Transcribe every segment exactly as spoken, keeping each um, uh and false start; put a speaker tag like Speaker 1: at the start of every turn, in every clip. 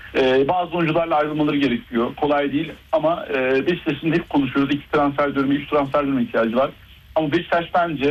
Speaker 1: Ee, bazı oyuncularla ayrılmaları gerekiyor. Kolay değil ama e, Beşiktaş'ın hep konuşuyoruz. İki transfer dönemi, üç transfer dönemi ihtiyacı var. Ama Beşiktaş bence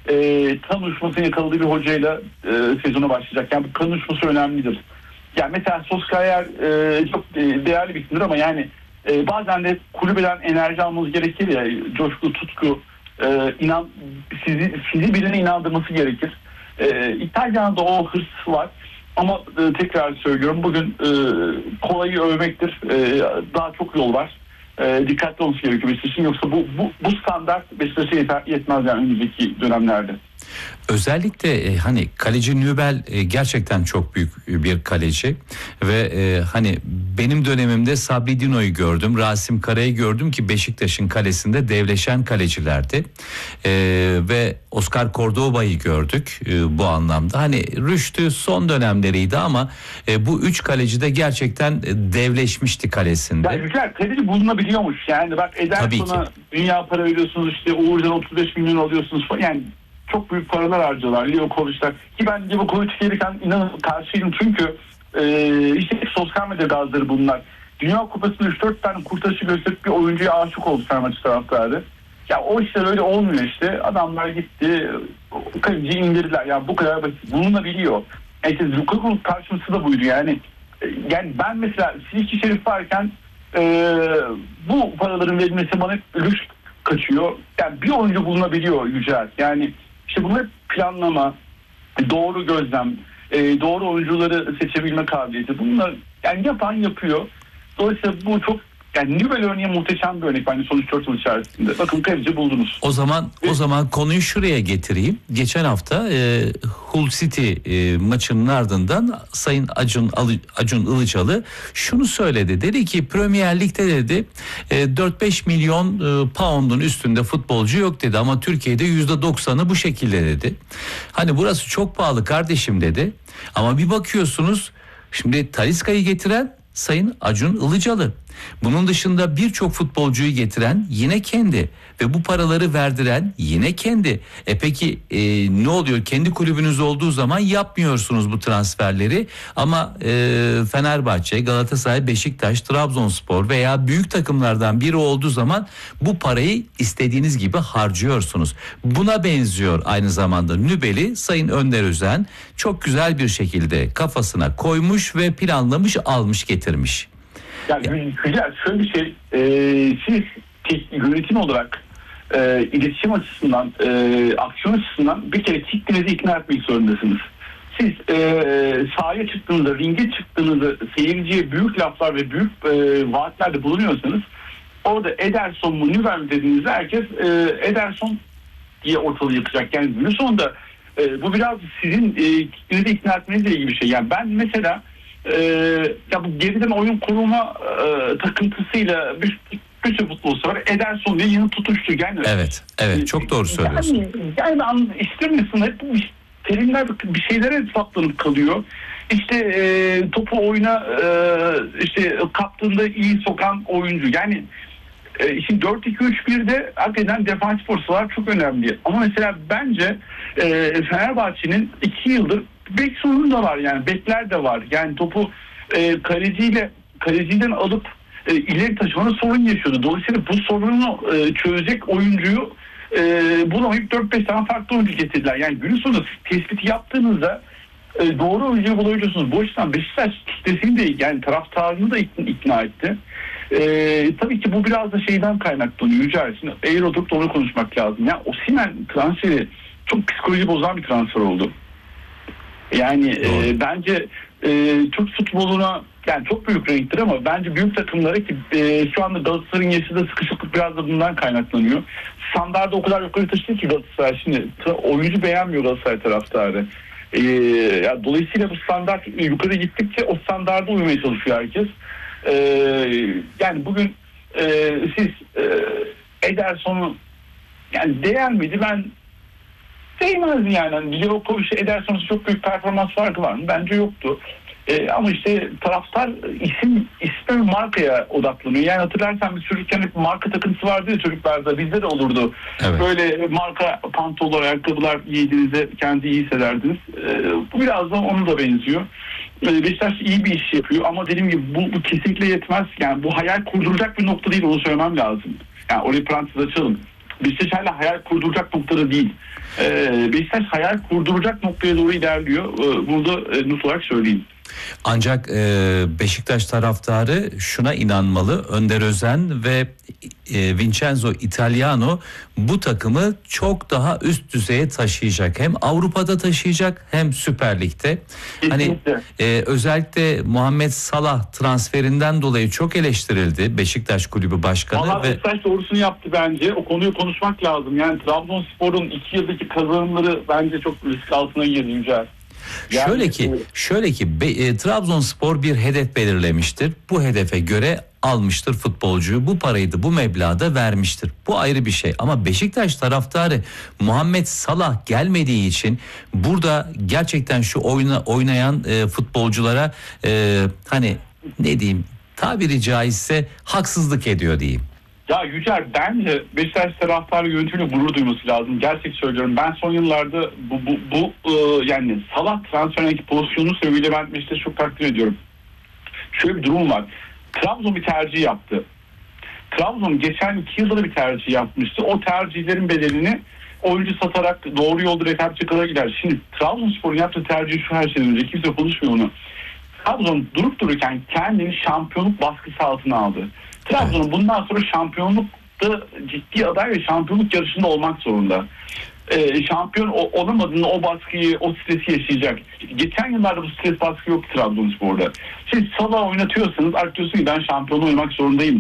Speaker 1: e, kan uçmasını yakaladığı bir hocayla e, sezona başlayacak. Yani bu kan uçması önemlidir. Yani mesela Solskjaer e, çok e, değerli bir isimdir ama yani e, bazen de kulübeden enerji almanız gerekir ya. Coşku, tutku, e, inan, sizi, sizi birine inandırması gerekir. E, İtalya'da o hırs var. Ama e, tekrar söylüyorum, bugün e, kolayı övmektir. E, daha çok yol var. E, dikkatli olması gerekiyor Beşiktaş'ın. Yoksa bu, bu, bu standart Beşiktaş'a yeter, yetmez yani önümüzdeki dönemlerde.
Speaker 2: Özellikle e, hani kaleci Nübel e, gerçekten çok büyük bir kaleci ve e, hani benim dönemimde Sabri Dino'yu gördüm, Rasim Kara'yı gördüm ki Beşiktaş'ın kalesinde devleşen kalecilerdi e, ve Oscar Cordoba'yı gördük e, bu anlamda. Hani Rüştü son dönemleriydi ama e, bu üç kaleci de gerçekten devleşmişti kalesinde.
Speaker 1: Yani güzel kaleci bulunabiliyormuş yani bak Ederson'a dünya para veriyorsunuz, işte Uğurcan otuz beş milyon alıyorsunuz falan yani. Çok büyük paralar harcıyorlar Livakovic'ler. Ki ben Livakovic gelirken inanın karşıydım çünkü e, işte sosyal medya gazları bunlar. Dünya Kupası'nda üç dört tane kurtarışı gösterip bir oyuncuya aşık oldu Fenerbahçe taraftarı. Ya o işler öyle olmuyor işte. Adamlar gitti, kaleciyi indirdiler. Yani bu kadar basit. Bunu da biliyor. İşte Lukaku'nun karşısı da buydu yani. Yani ben mesela Silivri Şerif varken e, bu paraların verilmesi bana hep lüks kaçıyor. Yani bir oyuncu bulunabiliyor Yücel. Yani İşte bunlar planlama, doğru gözlem, e, doğru oyuncuları seçebilme kabiliyeti. Bunlar yani yapan yapıyor. Dolayısıyla bu çok yani Nübel örneği muhteşem bir örnek bence sonuç dört yıl içerisinde. Bakın kaleci buldunuz.
Speaker 2: O zaman o zaman konuyu şuraya getireyim. Geçen hafta e, Hull City e, maçının ardından Sayın Acun Acun Ilıcalı şunu söyledi. Dedi ki Premier Lig'de dedi e, dört beş milyon e, pound'un üstünde futbolcu yok dedi ama Türkiye'de yüzde doksanı bu şekilde dedi. Hani burası çok pahalı kardeşim dedi. Ama bir bakıyorsunuz şimdi Talisca'yı getiren Sayın Acun Ilıcalı. Bunun dışında birçok futbolcuyu getiren yine kendi ve bu paraları verdiren yine kendi. E peki e, ne oluyor? Kendi kulübünüz olduğu zaman yapmıyorsunuz bu transferleri ama e, Fenerbahçe, Galatasaray, Beşiktaş, Trabzonspor veya büyük takımlardan biri olduğu zaman bu parayı istediğiniz gibi harcıyorsunuz. Buna benziyor aynı zamanda Nübel'i Sayın Önder Özen çok güzel bir şekilde kafasına koymuş ve planlamış, almış, getirmiş.
Speaker 1: Yani güzel şöyle bir şey e, siz yönetim olarak e, iletişim açısından e, aksiyon açısından bir kere kitlenizi ikna etmek zorundasınız. Siz e, sahaya çıktığınızda, ringe çıktığınızda seyirciye büyük laflar ve büyük e, vaatlerde bulunuyorsanız orada Ederson mu Nübel mi dediğinizde herkes e, Ederson diye ortalığı yapacak. Yani günün sonunda e, bu biraz sizin e, kitlenizi ikna etmenizle ilgili bir şey. Yani ben mesela Ee, ya bu geriden oyun kurma e, takıntısıyla bir bir sürü futbolcu var. Ederson diye yine tutuştu. Yani,
Speaker 2: evet, evet çok doğru söylüyorsun.
Speaker 1: Yani, yani istemiyorsun hep bir terimler bir şeylere saplanıp kalıyor. İşte e, topu oyuna e, işte kaptığında iyi sokan oyuncu. Yani e, şimdi dört iki üç birde hakikaten defansif forsalar çok önemli. Ama mesela bence e, Fenerbahçe'nin iki yıldır bek sorunu da var yani bekler de var yani topu e, kaleciyle kaleciden alıp e, ileri taşımada sorun yaşıyordu. Dolayısıyla bu sorunu e, çözecek oyuncuyu e, bulamayıp dört beş tane farklı oyuncu getirdiler. Yani günün sonunda tespiti yaptığınızda e, doğru oyuncuyu bulabiliyorsunuz. Bu açıdan Beşiktaş kitlesini de yani taraftarını da ikna, ikna etti. E, tabii ki bu biraz da şeyden kaynaklanıyor. Yücel. Şimdi eğer oturup doğru konuşmak lazım. Yani Osimhen transferi çok psikoloji bozan bir transfer oldu. Yani e, bence e, Türk futboluna yani çok büyük renktir ama bence büyük takımlara ki e, şu anda Galatasaray'ın yaşadığı sıkışıklık biraz da bundan kaynaklanıyor. Standardı o kadar yukarı taşıdı ki Galatasaray şimdi oyuncu beğenmiyor Galatasaray taraftarı. E, yani dolayısıyla bu standart yukarı gittikçe o standarda uymaya çalışıyor herkes. E, yani bugün e, siz e, Ederson'u yani değer miydi ben değmezdi yani. yani Livakovic'e Ederson'un çok büyük performans farkı var mı? Bence yoktu. Ee, ama işte taraftar isim isme markaya odaklanıyor. Yani hatırlarsan biz çocukken hep marka takıntısı vardı ya çocuklarda. Bizde de olurdu. Evet. Böyle marka pantolonlar, ayakkabılar giydiğinizde kendi iyi hissederdiniz. Ee, bu biraz da onu da benziyor. Beşiktaş iyi bir iş yapıyor ama dediğim gibi bu, bu kesinlikle yetmez. Yani bu hayal kurduracak bir nokta değil, onu söylemem lazım. Yani orayı parantez açalım. Beşiktaş hala hayal kurduracak noktada değil. Ee, Beşiktaş hayal kurduracak noktaya doğru ilerliyor. Ee, burada e, not olarak söyleyeyim.
Speaker 2: Ancak e, Beşiktaş taraftarı şuna inanmalı. Önder Özen ve e, Vincenzo Italiano bu takımı çok daha üst düzeye taşıyacak. Hem Avrupa'da taşıyacak hem Süper Lig'de. Hani e, özellikle Muhammed Salah transferinden dolayı çok eleştirildi Beşiktaş Kulübü Başkanı.
Speaker 1: Vallahi
Speaker 2: ve
Speaker 1: Beşiktaş doğrusunu yaptı bence. O konuyu konuşmak lazım. Yani Trabzonspor'un iki yıldaki kazanımları bence çok risk altına girdi. Yani,
Speaker 2: şöyle ki, şöyle ki be, e, Trabzonspor bir hedef belirlemiştir. Bu hedefe göre almıştır futbolcuyu. Bu parayı da bu meblağda da vermiştir. Bu ayrı bir şey. Ama Beşiktaş taraftarı Muhammed Salah gelmediği için burada gerçekten şu oyna, oynayan e, futbolculara e, hani ne diyeyim, tabiri caizse haksızlık ediyor diyeyim.
Speaker 1: Ya Yücel, bence Beşiktaş taraftarı yönetimiyle gurur duyması lazım. Gerçek söylüyorum. Ben son yıllarda bu bu, bu e, yani Salah transferindeki pozisyonu sebebiyle ben Beşiktaş'ı çok takdir ediyorum. Şöyle bir durum var. Trabzon bir tercih yaptı. Trabzon geçen iki yılda da bir tercih yapmıştı. O tercihlerin bedelini oyuncu satarak doğru yolda rekabetçi kadar gider. Şimdi Trabzonspor'un yaptığı tercih şu, her şeyden önce kimse konuşmuyor onu. Trabzon durup dururken kendini şampiyonluk baskısı altına aldı. Trabzon'un bundan sonra şampiyonlukta ciddi aday ve şampiyonluk yarışında olmak zorunda. Ee, şampiyon olamadığında o baskıyı, o stresi yaşayacak. Geçen yıllarda bu stres baskı yoktu Trabzonspor'da. Siz Salah oynatıyorsanız artık diyorsunuz ki ben şampiyon oynamak zorundayım.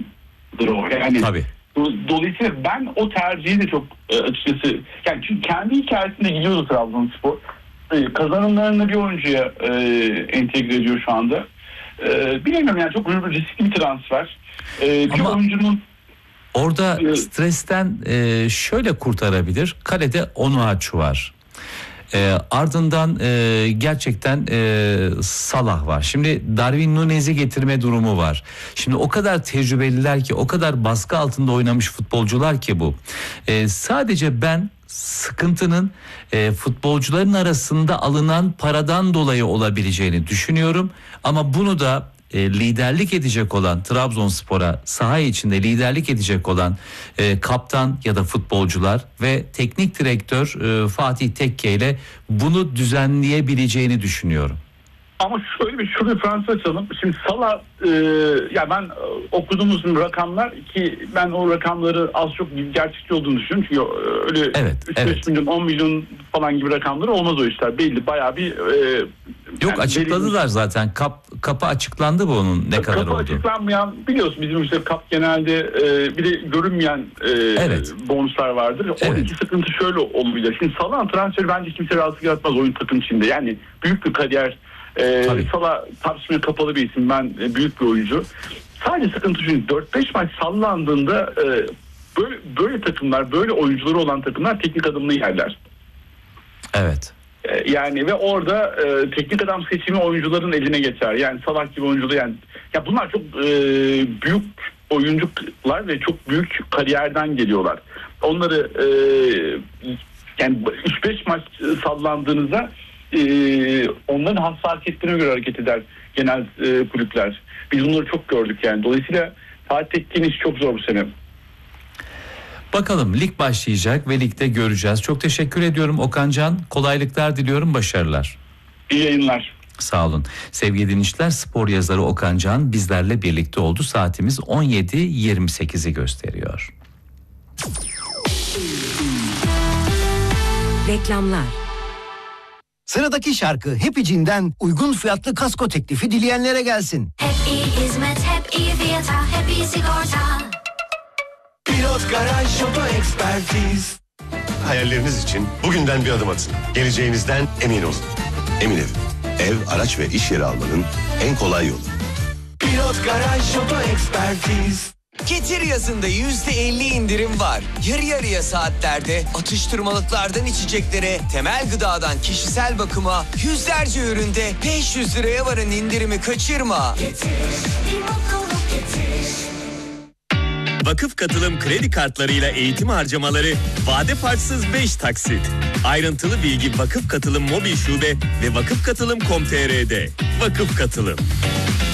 Speaker 1: Yani
Speaker 2: tabii.
Speaker 1: Dolayısıyla ben o tercihi de çok açıkçası, yani çünkü kendi hikayesinde gidiyordu Trabzonspor. Ee, kazanımlarını bir oyuncuya e, entegre ediyor şu anda. Ee, bilemiyorum yani, çok riskli bir transfer. Ee, bir
Speaker 2: Ama
Speaker 1: oyuncunun
Speaker 2: orada e, stresten e, şöyle kurtarabilir. Kalede Onuachu var. E, ardından e, gerçekten e, Salah var. Şimdi Darwin Nunez'i getirme durumu var. Şimdi o kadar tecrübeliler ki, o kadar baskı altında oynamış futbolcular ki bu. E, sadece ben sıkıntının e, futbolcuların arasında alınan paradan dolayı olabileceğini düşünüyorum. Ama bunu da e, liderlik edecek olan Trabzonspor'a, saha içinde liderlik edecek olan e, kaptan ya da futbolcular ve teknik direktör e, Fatih Tekke ile bunu düzenleyebileceğini düşünüyorum.
Speaker 1: Ama şöyle bir şurada Fransa açalım. Şimdi Salah e, ya ben e, okuduğumuz rakamlar ki ben o rakamları az çok gerçekçi olduğunu düşünüyorum. Çünkü öyle
Speaker 2: evet,
Speaker 1: üç beş
Speaker 2: evet.
Speaker 1: milyon on milyon falan gibi rakamları olmaz o işler. Belli bayağı bir e,
Speaker 2: Yok
Speaker 1: yani
Speaker 2: açıkladılar
Speaker 1: belli,
Speaker 2: zaten. Kap, kapı açıklandı bu onun ne kadar
Speaker 1: kapı
Speaker 2: olduğu.
Speaker 1: açıklanmayan, biliyorsun bizim işte kap genelde e, bir de görünmeyen e,
Speaker 2: evet.
Speaker 1: bonuslar vardır. Evet. Oradaki sıkıntı şöyle olabilir. Şimdi Salah'ın transferi bence kimse rahatsız yaratmaz oyun takım içinde. Yani büyük bir kariyer. Ee, Salah tartışmaya kapalı bir isim. Ben e, büyük bir oyuncu. Sadece sıkıntı şu, dört beş maç sallandığında e, böyle böyle takımlar, böyle oyuncuları olan takımlar teknik adamını yerler.
Speaker 2: Evet.
Speaker 1: E, yani ve orada e, teknik adam seçimi oyuncuların eline geçer. Yani Salah gibi oyuncular, yani ya bunlar çok e, büyük oyuncular ve çok büyük kariyerden geliyorlar. Onları e, yani üç beş maç sallandığınızda Ee, onların hassasiyetlerine göre hareket eder genel e, kulüpler. Biz bunları çok gördük yani. Dolayısıyla Fatih Tekke'nin işi çok zor bu sene.
Speaker 2: Bakalım, lig başlayacak ve ligde göreceğiz. Çok teşekkür ediyorum Okan Can. Kolaylıklar diliyorum, başarılar.
Speaker 1: İyi yayınlar.
Speaker 2: Sağ olun. Sevgili dinleyiciler, spor yazarı Okan Can bizlerle birlikte oldu. Saatimiz on yedi yirmi sekizi gösteriyor.
Speaker 3: Reklamlar.
Speaker 4: Sıradaki şarkı Happy Jean'den uygun fiyatlı kasko teklifi dileyenlere gelsin.
Speaker 5: Hep iyi hizmet, hep iyi fiyata, hep iyi sigorta.
Speaker 6: Pilot Garaj Oto Ekspertiz. Hayalleriniz için bugünden bir adım atın. Geleceğinizden emin olun. Emin Ev. Ev, araç ve iş yeri almanın en kolay yolu. Pilot Garaj Oto Ekspertiz.
Speaker 7: Getir yazında yüzde elli indirim var. Yarı yarıya saatlerde atıştırmalıklardan içeceklere, temel gıdadan kişisel bakıma yüzlerce üründe beş yüz liraya varan indirimi kaçırma.
Speaker 5: Getir, bir mutluluk getir.
Speaker 3: Vakıf Katılım kredi kartlarıyla eğitim harcamaları vade farksız beş taksit. Ayrıntılı bilgi Vakıf Katılım mobil şube ve vakıf katılım nokta com nokta tr'de. Vakıf Katılım.